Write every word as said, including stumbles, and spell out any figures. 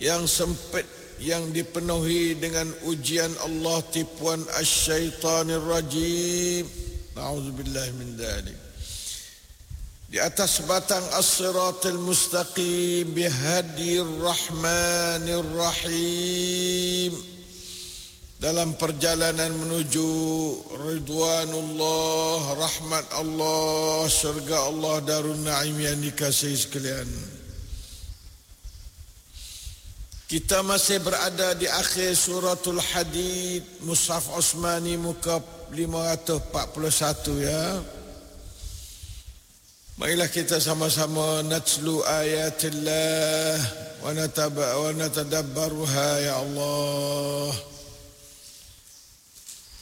yang sempit, yang dipenuhi dengan ujian Allah, tipuan asy-syaitanir rajim. Na'udzubillah min dzalik. Di atas batang as-siratal mustaqim bihadir rahmanir rahim, dalam perjalanan menuju ridwanullah, rahmat Allah, syurga Allah, darun na'im yang dikasihi sekalian. Kita masih berada di akhir suratul Hadid, Mushaf Osmani, muka lima ratus empat puluh satu ya. Marilah kita sama-sama natslu ayatillah wa nataba wa natadabbaruha ya Allah.